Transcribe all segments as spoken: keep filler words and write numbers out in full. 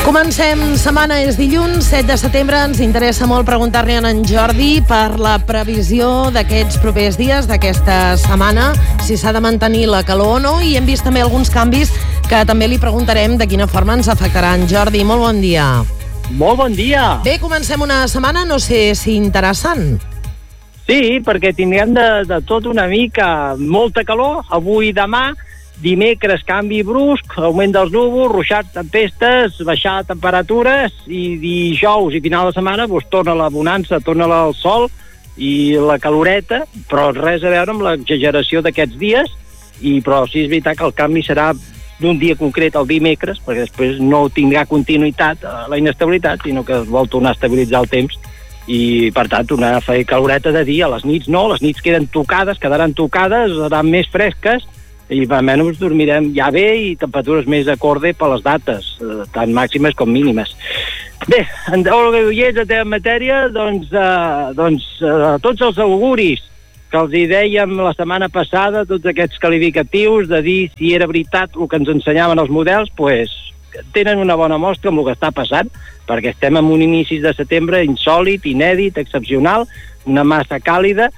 Comencem setmana, és dilluns, set de setembre. Ens interessa molt preguntar-li a en Jordi per la previsió d'aquests propers dies, d'aquesta setmana, si s'ha de mantenir la calor o no, i hem vist també alguns canvis que també li preguntarem de quina forma ens afectarà. En Jordi, molt bon dia. Molt bon dia. Bé, comencem una setmana, no sé si interessant. Sí, perquè tindrem de, de tot una mica, molta calor, avui i demà. Dimecres, canvi brusc, augment dels núvols, ruixats, tempestes, baixar de temperatures, i dijous i final de setmana doncs, torna la bonança, torna el sol i la caloreta, però res a veure amb l'exageració d'aquests dies, i però sí és veritat que el canvi serà d'un dia concret al dimecres, perquè després no tindrà continuïtat la inestabilitat, sinó que es vol tornar a estabilitzar el temps, i per tant tornar a fer caloreta de dia. A les nits no, les nits queden tocades, quedaran tocades, seran més fresques, i almenys dormirem ja bé i temperatures més acorde per les dates, eh, tant màximes com mínimes. Bé, en Olga i oients, de teva matèria, doncs, eh, doncs eh, tots els auguris que els hi dèiem la setmana passada, tots aquests qualificatius de dir si era veritat el que ens ensenyaven els models, pues, tenen una bona mostra amb el que està passant, perquè estem en un inici de setembre insòlit, inèdit, excepcional, una massa càlida,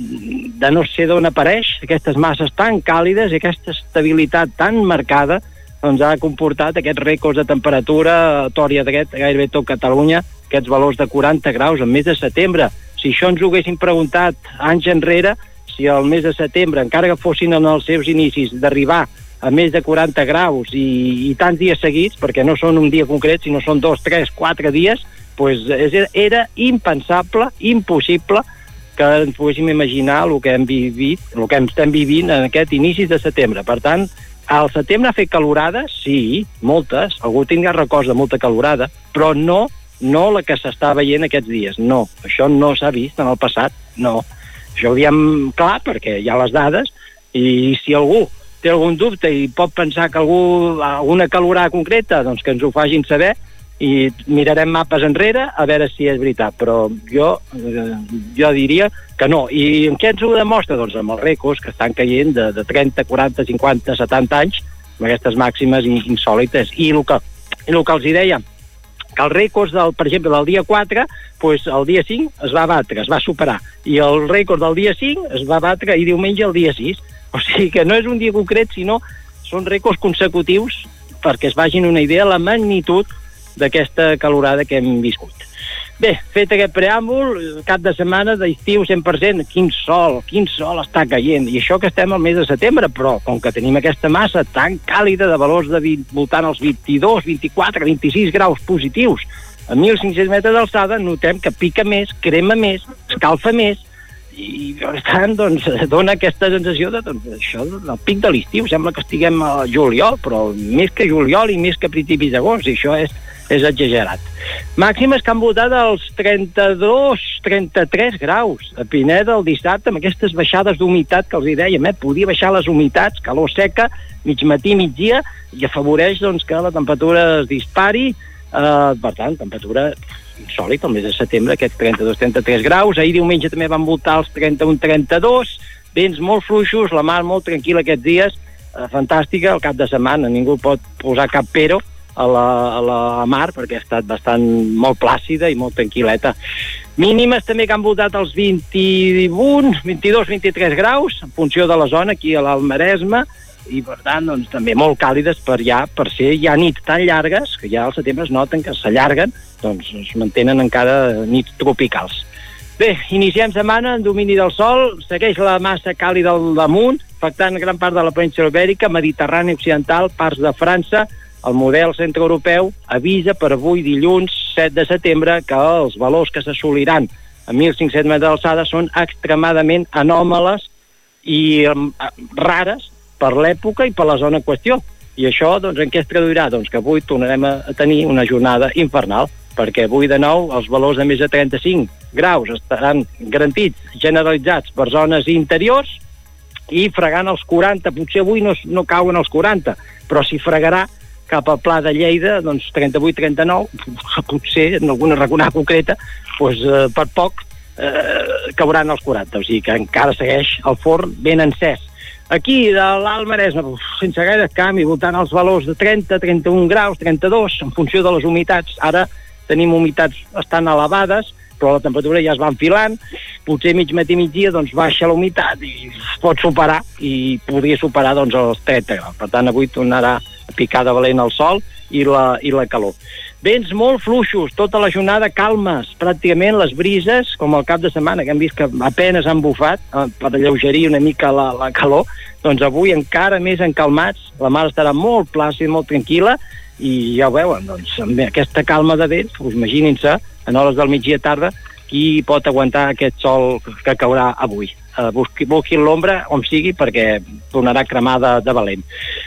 de no sé d'on apareix, aquestes masses tan càlides i aquesta estabilitat tan marcada, doncs ha comportat aquests rècords de temperatura a Tòria d'aquest, gairebé tot Catalunya, aquests valors de quaranta graus al mes de setembre. Si això ens ho haguessin preguntat anys enrere, si al mes de setembre, encara que fossin en els seus inicis, d'arribar a més de quaranta graus i, i tants dies seguits, perquè no són un dia concret, sinó són dos, tres, quatre dies, doncs era impensable, impossible, que ens poguéssim imaginar el que hem vivit, el que estem vivint en aquest inici de setembre. Per tant, al setembre ha fet calorades, sí, moltes, algú tindrà records de molta calorada, però no, no la que s'està veient aquests dies, no. Això no s'ha vist en el passat, no. Això ho diem clar perquè hi ha les dades, i si algú té algun dubte i pot pensar que algú, alguna calorada concreta, doncs que ens ho facin saber, i mirarem mapes enrere a veure si és veritat, però jo eh, jo diria que no. I en què ens ho demostra? Doncs amb els rècords que estan caient de, de trenta, quaranta, cinquanta, setanta anys, amb aquestes màximes insòlites. I el que, el que els hi deia, que els rècords, del, per exemple, del dia quatre, pues, el dia cinc es va batre, es va superar, i el rècord del dia cinc es va batre i diumenge el dia sis. O sigui que no és un dia concret, sinó són rècords consecutius perquè es vagin una idea de la magnitud d'aquesta calorada que hem viscut. Bé, fet aquest preàmbul, cap de setmana d'estiu cent per cent, quin sol, quin sol està caient, i això que estem al mes de setembre, però com que tenim aquesta massa tan càlida de valors de vint, voltant als vint-i-dos, vint-i-quatre, vint-i-sis graus positius, a mil cinc-cents metres d'alçada, notem que pica més, crema més, escalfa més, i per tant, doncs, dona aquesta sensació de, doncs, això, del pic de l'estiu. Sembla que estiguem a juliol, però més que juliol i més que principis d'agost, i això és és exagerat. Màximes que han voltat als trenta-dos, trenta-tres graus. A Pineda el dissabte, amb aquestes baixades d'humitat que els hi dèiem, eh? Podia baixar les humitats, calor seca, mig matí, migdia, i afavoreix doncs, que la temperatura es dispari. Eh, per tant, temperatura insòlita al mes de setembre, aquests trenta-dos, trenta-tres graus. Ahir diumenge també van voltar als trenta-un, trenta-dos, vents molt fluixos, la mar molt tranquil·la aquests dies, eh, fantàstica, el cap de setmana, ningú pot posar cap pero a la, a la mar, perquè ha estat bastant molt plàcida i molt tranquil·leta. Mínimes també que han voltat als vint-i-un, vint-i-dos, vint-i-tres graus, en funció de la zona, aquí a l'Alt Maresme, i per tant, doncs, també molt càlides per ja, per ser ja nits tan llargues, que ja al setembre es noten que s'allarguen, doncs es mantenen encara nits tropicals. Bé, iniciem setmana en domini del sol, segueix la massa càlida al damunt, afectant gran part de la península Ibèrica, Mediterrani occidental, parts de França. El model centreeuropeu avisa per avui dilluns set de setembre que els valors que s'assoliran a mil cinc-cents metres d'alçada són extremadament anòmales i um, rares per l'època i per la zona en qüestió. I això, doncs, en què es traduirà? Doncs que avui tornarem a tenir una jornada infernal, perquè avui de nou els valors de més de trenta-cinc graus estaran garantits, generalitzats per zones interiors i fregant els quaranta. Potser avui no, no cauen els quaranta, però s'hi fregarà cap al Pla de Lleida, doncs trenta-vuit trenta-nou, potser en alguna raconada concreta, doncs eh, per poc eh, cauran els quaranta, o sigui que encara segueix el forn ben encès. Aquí, de l'Alt Maresme, sense gaire canvi, voltant als valors de trenta, trenta-un graus, trenta-dos, en funció de les humitats. Ara tenim humitats bastant elevades, però la temperatura ja es va enfilant. Potser mig matí, migdia, doncs baixa la humitat i pot superar, i podria superar doncs els trenta graus. Per tant, avui tornarà a picar de valent el sol i la, i la calor. Vents molt fluixos, tota la jornada calmes, pràcticament les brises, com el cap de setmana, que hem vist que apenes han bufat, eh, per alleugerir una mica la, la calor, doncs avui encara més encalmats, la mar estarà molt plàcida, molt tranquil·la, i ja ho veuen, doncs, amb aquesta calma de vents, doncs, imaginin-se, en hores del migdia tarda, qui pot aguantar aquest sol que caurà avui. Uh, busqui, busqui l'ombra on sigui, perquè tornarà a cremar de, de valent.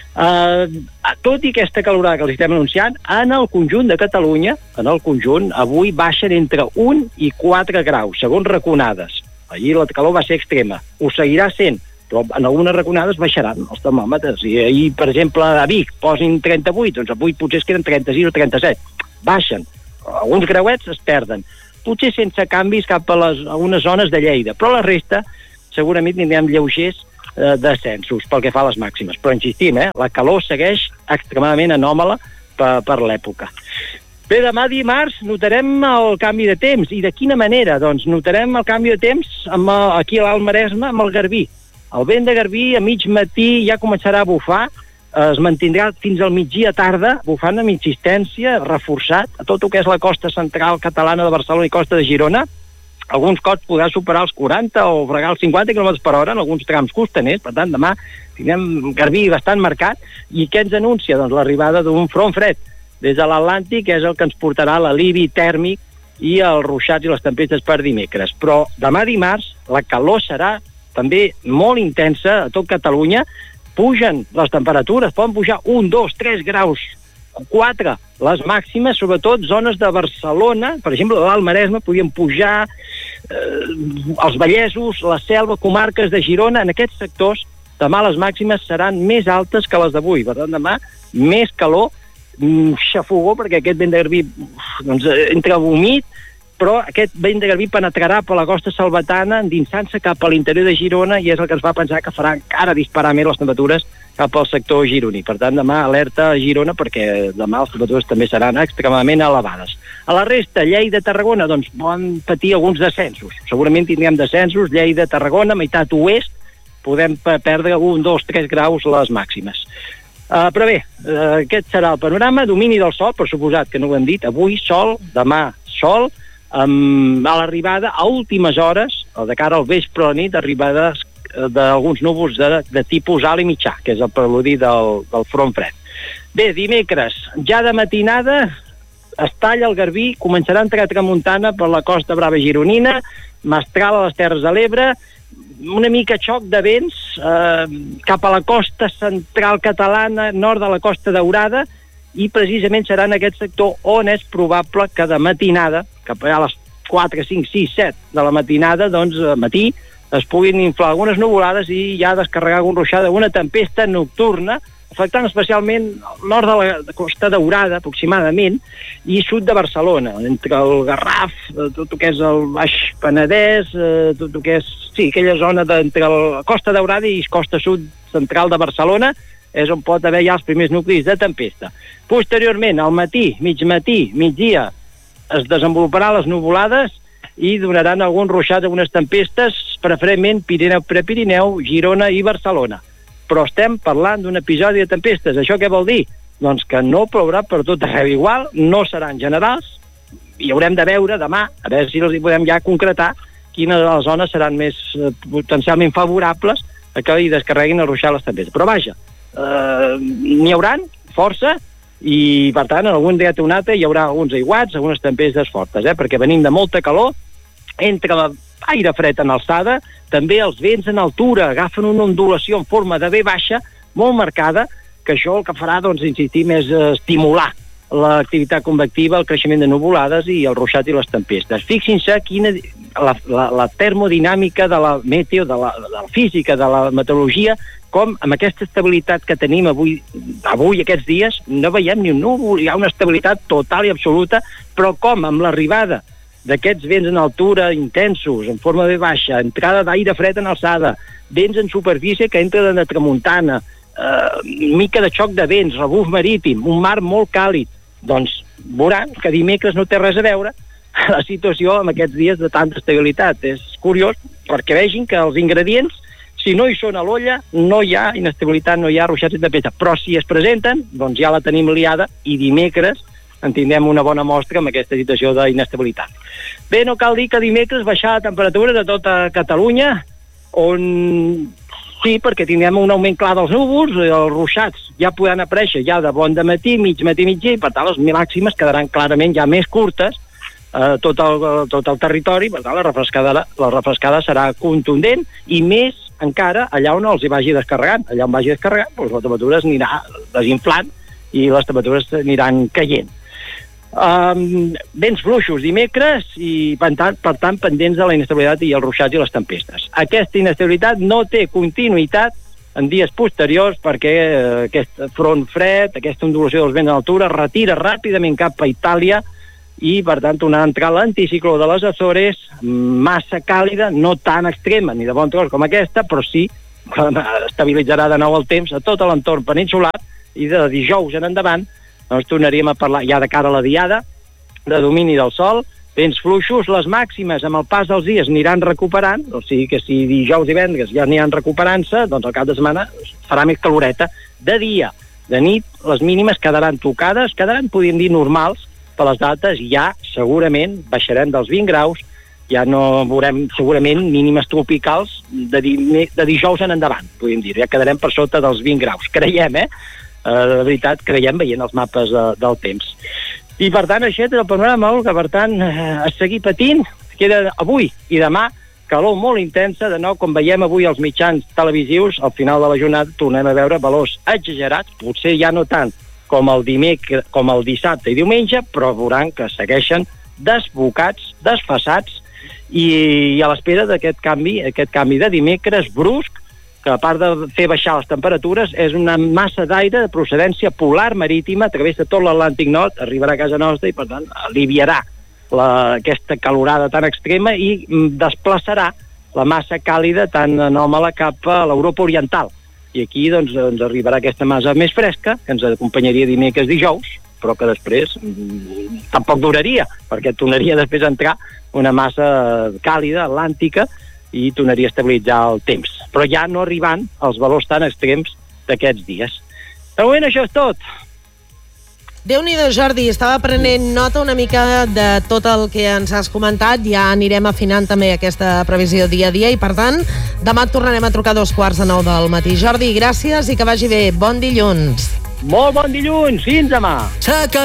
Uh, tot i aquesta calorada que els estem anunciant, en el conjunt de Catalunya, en el conjunt, avui baixen entre un i quatre graus, segons raconades. Ahir la calor va ser extrema. Ho seguirà sent, però en algunes raconades baixaran els termòmetres. I ahir, per exemple, a Vic posin trenta-vuit, doncs avui potser es queden trenta-sis o trenta-set. Baixen. Alguns grauets es perden. Potser sense canvis cap a, les, a unes zones de Lleida, però la resta segurament tindrem lleugers eh, descensos pel que fa a les màximes. Però insistim, eh, la calor segueix extremadament anòmala per, per l'època. Bé, demà dimarts notarem el canvi de temps. I de quina manera? Doncs notarem el canvi de temps amb, aquí a l'Alt Maresme amb el Garbí. El vent de Garbí a mig matí ja començarà a bufar, es mantindrà fins al migdia tarda, bufant amb insistència, reforçat a tot el que és la costa central catalana de Barcelona i costa de Girona. Alguns cops podrà superar els quaranta o fregar els cinquanta quilòmetres per hora en alguns trams costaners. Per tant, demà tindrem Garbí bastant marcat. I què ens anuncia? Doncs l'arribada d'un front fred des de l'Atlàntic, que és el que ens portarà l'alivi tèrmic i els ruixats i les tempestes per dimecres. Però demà dimarts la calor serà també molt intensa a tot Catalunya. Pugen les temperatures, poden pujar un, dos, tres graus, quatre, les màximes, sobretot zones de Barcelona, per exemple, l'Alt Maresme, podien pujar eh, els Vallesos, la Selva, comarques de Girona. En aquests sectors, demà les màximes seran més altes que les d'avui. Per tant, demà, més calor, xafogó, perquè aquest vent de Garbí doncs, entra humit, però aquest vent de Garbí penetrarà per la costa salvatana, endinsant-se cap a l'interior de Girona, i és el que ens va pensar que farà encara disparar més les temperatures cap al sector gironí. Per tant, demà alerta a Girona, perquè demà les temperatures també seran extremadament elevades. A la resta, Lleida, Tarragona, doncs poden patir alguns descensos. Segurament tindrem descensos, Lleida, Tarragona, meitat oest, podem perdre un, dos, tres graus les màximes. Uh, però bé, uh, aquest serà el panorama. Domini del sol, per suposat que no ho hem dit, avui sol, demà sol, Um, a l'arribada, a últimes hores, o de cara al vespre o a la nit, arribades d'alguns núvols de, de tipus alt i mitjà, que és el preludi del, del front fred. Bé, dimecres, ja de matinada, es talla el Garbí, començarà a entrar a tramuntana per la costa brava gironina, mestral a les Terres de l'Ebre, una mica xoc de vents eh, cap a la costa central catalana, nord de la Costa Daurada, i precisament serà en aquest sector on és probable que de matinada, cap a les quatre, cinc, sis, set de la matinada, doncs a matí, es puguin inflar algunes nuvolades i ja descarregar algun ruixada, una tempesta nocturna, afectant especialment el nord de la Costa Daurada, aproximadament, i sud de Barcelona, entre el Garraf, tot el que és el Baix Penedès, tot el que és, sí, aquella zona de, entre la Costa Daurada i costa sud central de Barcelona, és on pot haver ja els primers nuclis de tempesta. Posteriorment, al matí, mig matí, migdia, es desenvoluparan les nuvolades i donaran alguns ruixats, algunes tempestes, preferentment Pirineu, Prepirineu, Girona i Barcelona. Però estem parlant d'un episodi de tempestes. Això què vol dir? Doncs que no plourà per tot arreu igual, no seran generals, i haurem de veure demà, a veure si els podem ja concretar quines de les zones seran més eh, potencialment favorables a que hi descarreguin el ruixat les tempestes. Però vaja, Uh, n'hi hauran força i per tant en algun dia tonata hi haurà alguns aiguats, algunes tempestes fortes, eh? Perquè venim de molta calor, entre l'aire fred en alçada, també els vents en altura agafen una ondulació en forma de V baixa molt marcada, que això el que farà, doncs, insistim, és uh, estimular l'activitat convectiva, el creixement de nuvolades i el ruixat i les tempestes. Fixin-se quina la, la, la termodinàmica de la meteo, de la, de la física, de la meteorologia, com amb aquesta estabilitat que tenim avui, avui aquests dies, no veiem ni un núvol, hi ha una estabilitat total i absoluta, però com amb l'arribada d'aquests vents en altura intensos, en forma de baixa, entrada d'aire fred en alçada, vents en superfície que entren de tramuntana, eh, mica de xoc de vents, rebuf marítim, un mar molt càlid, doncs veuran que dimecres no té res a veure la situació amb aquests dies de tanta estabilitat. És curiós perquè vegin que els ingredients, si no hi són a l'olla, no hi ha inestabilitat, no hi ha ruixats de tempesta, però si es presenten, doncs ja la tenim liada i dimecres en tindrem una bona mostra amb aquesta situació d'inestabilitat. Bé, no cal dir que dimecres baixarà la temperatura de tota Catalunya, on sí, perquè tindrem un augment clar dels núvols, els ruixats ja podran aparèixer ja de bon de matí, mig matí, mitjà, i per tant les màximes quedaran clarament ja més curtes a tot el, tot el territori, per tant la refrescada, la refrescada serà contundent i més encara allà on els hi vagi descarregant. Allà on vagi descarregant, doncs la temperatura es anirà desinflant i les temperatures aniran caient. Um, vents fluixos dimecres i per tant, per tant pendents de la inestabilitat i els ruixats i les tempestes. Aquesta inestabilitat no té continuïtat en dies posteriors perquè eh, aquest front fred, aquesta ondulació dels vents en altura retira ràpidament cap a Itàlia i per tant tornarà a entrar l'anticicló de les Açores, massa càlida, no tan extrema ni de bon tros com aquesta, però sí que estabilitzarà de nou el temps a tot l'entorn peninsular i de dijous en endavant doncs tornaríem a parlar ja de cara a la diada, de domini del sol, vents fluixos, les màximes amb el pas dels dies aniran recuperant, o sigui que si dijous i divendres ja aniran recuperant-se, doncs al cap de setmana farà més caloreta. De dia, de nit, les mínimes quedaran tocades, quedaran, podríem dir, normals per les dates, i ja segurament baixarem dels vint graus, ja no veurem segurament mínimes tropicals de, di de dijous en endavant, podríem dir, ja quedarem per sota dels vint graus, creiem, eh? Uh, de veritat, creiem veient els mapes uh, del temps. I per tant, això és el panorama, que per tant, uh, a seguir patint, queda avui i demà calor molt intensa, de nou, com veiem avui als mitjans televisius, al final de la jornada tornem a veure valors exagerats, potser ja no tant com el dimecres, com el dissabte i diumenge, però veuran que segueixen desbocats, desfasats, i, i a l'espera d'aquest canvi, aquest canvi de dimecres brusc, que a part de fer baixar les temperatures, és una massa d'aire de procedència polar marítima, travessa tot l'Atlàntic Nord, arribarà a casa nostra i, per tant, aliviarà la, aquesta calorada tan extrema i desplaçarà la massa càlida tan anòmala cap a l'Europa oriental. I aquí, doncs, ens arribarà aquesta massa més fresca, que ens acompanyaria dimecres dijous, però que després mm, tampoc duraria, perquè tornaria després a entrar una massa càlida, atlàntica, i tornaria a estabilitzar el temps. Però ja no arribant als valors tan extrems d'aquests dies. De moment això és tot. Déu-n'hi-do, Jordi, estava prenent nota una mica de tot el que ens has comentat, ja anirem afinant també aquesta previsió dia a dia i per tant, demà tornarem a trucar a dos quarts de nou del matí. Jordi, gràcies i que vagi bé. Bon dilluns. Molt bon dilluns, fins demà.